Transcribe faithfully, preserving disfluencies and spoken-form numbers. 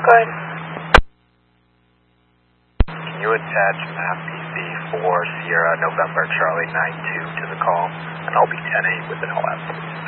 ahead. Can you attach map P C for Sierra November Charlie nine two to the call? And I'll be ten eight with an L F.